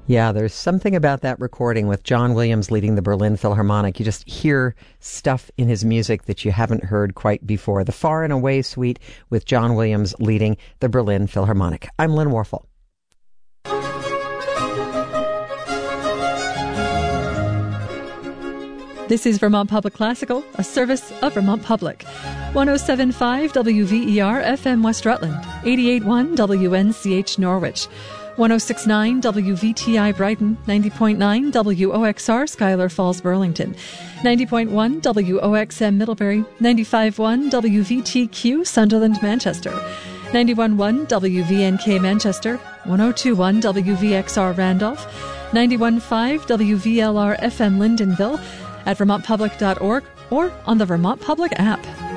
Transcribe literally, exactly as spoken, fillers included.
Yeah, there's something about that recording with John Williams leading the Berlin Philharmonic. You just hear stuff in his music that you haven't heard quite before. The Far and Away Suite with John Williams leading the Berlin Philharmonic. I'm Lynn Warfel. This is Vermont Public Classical, a service of Vermont Public. one oh seven point five W V E R F M West Rutland, eighty-eight point one W N C H Norwich, one oh six point nine W V T I Brighton, ninety point nine W O X R Schuyler Falls Burlington, ninety point one W O X M Middlebury, ninety-five point one W V T Q Sunderland Manchester, ninety-one point one W V N K Manchester, one oh two point one W V X R Randolph, ninety-one point five W V L R F M Lyndonville, at vermont public dot org or on the Vermont Public app.